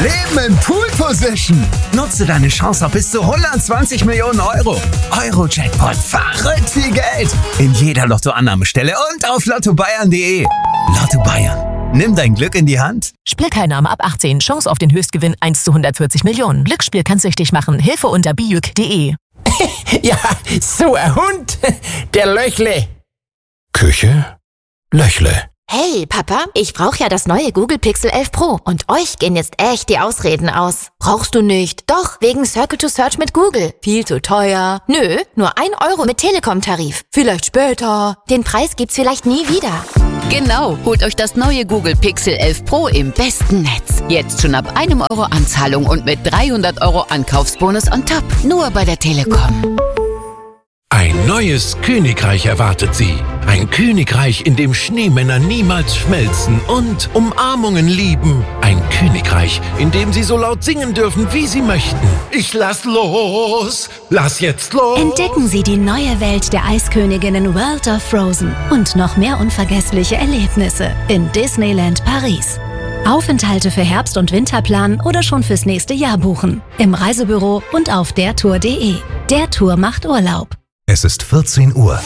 Leben in Pool Position. Nutze deine Chance auf bis zu 120 Millionen Euro. Euro-Jackpot, verrückt viel Geld. In jeder Lottoannahmestelle und auf lottobayern.de. Lotto Bayern. Nimm dein Glück in die Hand. Spielteilnahme ab 18. Chance auf den Höchstgewinn 1 zu 140 Millionen. Glücksspiel kann süchtig machen. Hilfe unter bijuk.de. Ja, so ein Hund. Der Löchle. Küche? Löchle. Hey, Papa, ich brauche ja das neue Google Pixel 11 Pro. Und euch gehen jetzt echt die Ausreden aus. Brauchst du nicht? Doch, wegen Circle to Search mit Google. Viel zu teuer. Nö, nur 1 Euro mit Telekom-Tarif. Vielleicht später. Den Preis gibt's vielleicht nie wieder. Genau, holt euch das neue Google Pixel 11 Pro im besten Netz. Jetzt schon ab 1 Euro Anzahlung und mit 300 Euro Ankaufsbonus on top. Nur bei der Telekom. Ein neues Königreich erwartet Sie. Ein Königreich, in dem Schneemänner niemals schmelzen und Umarmungen lieben. Ein Königreich, in dem Sie so laut singen dürfen, wie Sie möchten. Ich lass los! Lass jetzt los! Entdecken Sie die neue Welt der Eisköniginnen World of Frozen und noch mehr unvergessliche Erlebnisse in Disneyland Paris. Aufenthalte für Herbst- und Winterplan oder schon fürs nächste Jahr buchen. Im Reisebüro und auf dertour.de. Der Tour macht Urlaub. Es ist 14 Uhr.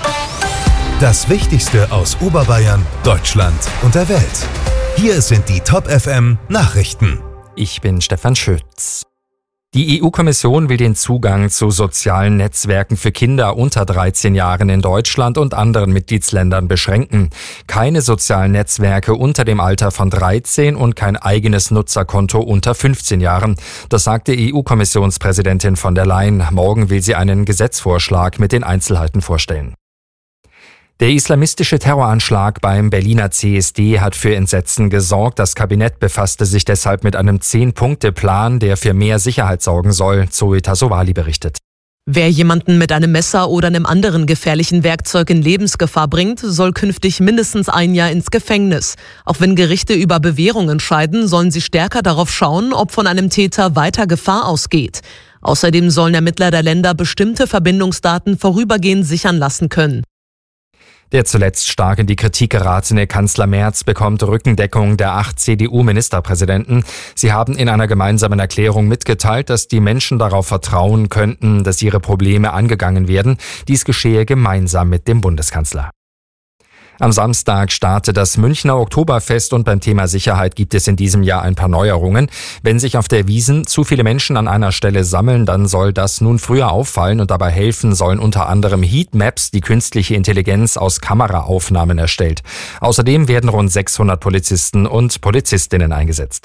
Das Wichtigste aus Oberbayern, Deutschland und der Welt. Hier sind die Top FM Nachrichten. Ich bin Stefan Schütz. Die EU-Kommission will den Zugang zu sozialen Netzwerken für Kinder unter 13 Jahren in Deutschland und anderen Mitgliedsländern beschränken. Keine sozialen Netzwerke unter dem Alter von 13 und kein eigenes Nutzerkonto unter 15 Jahren. Das sagte EU-Kommissionspräsidentin von der Leyen. Morgen will sie einen Gesetzesvorschlag mit den Einzelheiten vorstellen. Der islamistische Terroranschlag beim Berliner CSD hat für Entsetzen gesorgt. Das Kabinett befasste sich deshalb mit einem 10-Punkte-Plan, der für mehr Sicherheit sorgen soll, Zoe Tassovali berichtet. Wer jemanden mit einem Messer oder einem anderen gefährlichen Werkzeug in Lebensgefahr bringt, soll künftig mindestens 1 Jahr ins Gefängnis. Auch wenn Gerichte über Bewährung entscheiden, sollen sie stärker darauf schauen, ob von einem Täter weiter Gefahr ausgeht. Außerdem sollen Ermittler der Länder bestimmte Verbindungsdaten vorübergehend sichern lassen können. Der zuletzt stark in die Kritik geratene Kanzler Merz bekommt Rückendeckung der 8 CDU-Ministerpräsidenten. Sie haben in einer gemeinsamen Erklärung mitgeteilt, dass die Menschen darauf vertrauen könnten, dass ihre Probleme angegangen werden. Dies geschehe gemeinsam mit dem Bundeskanzler. Am Samstag startet das Münchner Oktoberfest und beim Thema Sicherheit gibt es in diesem Jahr ein paar Neuerungen. Wenn sich auf der Wiesn zu viele Menschen an einer Stelle sammeln, dann soll das nun früher auffallen und dabei helfen sollen unter anderem Heatmaps, die künstliche Intelligenz aus Kameraaufnahmen erstellt. Außerdem werden rund 600 Polizisten und Polizistinnen eingesetzt.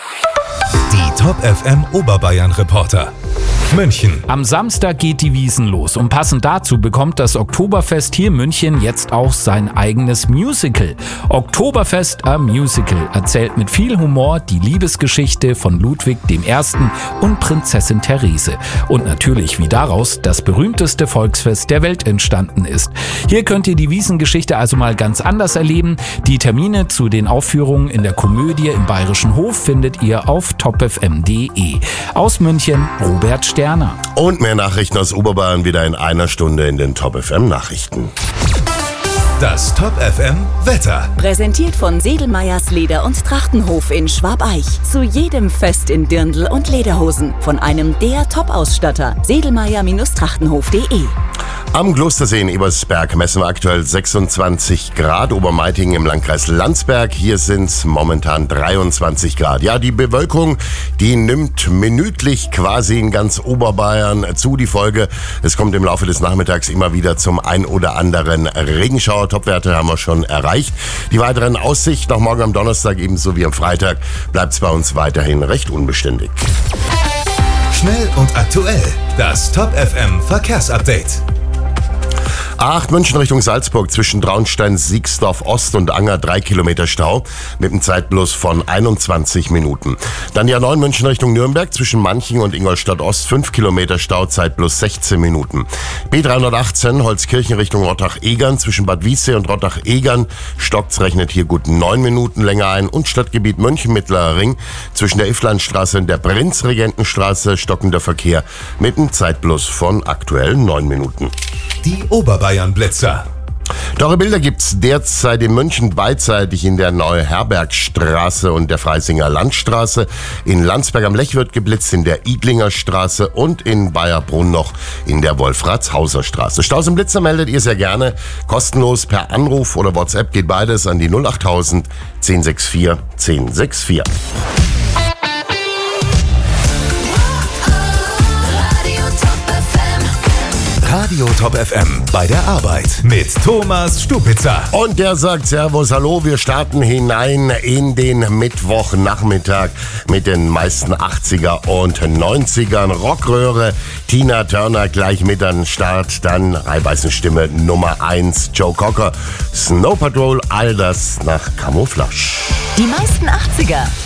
Die Top FM Oberbayern Reporter. München. Am Samstag geht die Wiesn los und passend dazu bekommt das Oktoberfest hier in München jetzt auch sein eigenes Musical. Oktoberfest a Musical erzählt mit viel Humor die Liebesgeschichte von Ludwig I. und Prinzessin Therese. Und natürlich, wie daraus das berühmteste Volksfest der Welt entstanden ist. Hier könnt ihr die Wiesn-Geschichte also mal ganz anders erleben. Die Termine zu den Aufführungen in der Komödie im Bayerischen Hof findet ihr auf topfm.de. Aus München, Robert Sterner. Und mehr Nachrichten aus Oberbayern wieder in einer Stunde in den Top FM Nachrichten. Das Top FM Wetter. Präsentiert von Sedelmeyers Leder- und Trachtenhof in Schwabeich. Zu jedem Fest in Dirndl und Lederhosen. Von einem der Top-Ausstatter. Sedelmeyer-Trachtenhof.de. Am Klostersee in Ebersberg messen wir aktuell 26 Grad. Obermeitingen im Landkreis Landsberg. Hier sind es momentan 23 Grad. Ja, die Bewölkung, die nimmt minütlich quasi in ganz Oberbayern zu. Die Folge, es kommt im Laufe des Nachmittags immer wieder zum ein oder anderen Regenschauer. Topwerte haben wir schon erreicht. Die weiteren Aussichten noch morgen am Donnerstag ebenso wie am Freitag bleibt es bei uns weiterhin recht unbeständig. Schnell und aktuell. Das Top FM Verkehrsupdate. A8 München Richtung Salzburg zwischen Traunstein, Siegsdorf Ost und Anger 3 Kilometer Stau mit einem Zeitplus von 21 Minuten. Dann die A9 München Richtung Nürnberg zwischen Manching und Ingolstadt Ost 5 Kilometer Stau, Zeitplus 16 Minuten. B318 Holzkirchen Richtung Rottach-Egern zwischen Bad Wiessee und Rottach-Egern stockt's, rechnet hier gut 9 Minuten länger ein. Und Stadtgebiet München Mittlerer Ring zwischen der Ifflandstraße und der Prinzregentenstraße stockender Verkehr mit einem Zeitplus von aktuell 9 Minuten. Die Oberbayern Blitzer. Teure Bilder gibt's derzeit in München beidseitig in der Neuherbergstraße und der Freisinger Landstraße. In Landsberg am Lech wird geblitzt in der Idlinger Straße und in Bayerbrunn noch in der Wolfratshauser Straße. Staus und Blitzer meldet ihr sehr gerne. Kostenlos per Anruf oder WhatsApp geht beides an die 08000 1064 1064. Radio Top FM bei der Arbeit mit Thomas Stupitzer. Und der sagt Servus, hallo, wir starten hinein in den Mittwochnachmittag mit den meisten 80er und 90ern. Rockröhre, Tina Turner gleich mit an den Start, dann Reibeißenstimme Nummer 1, Joe Cocker, Snow Patrol, all das nach Camouflage. Die meisten 80er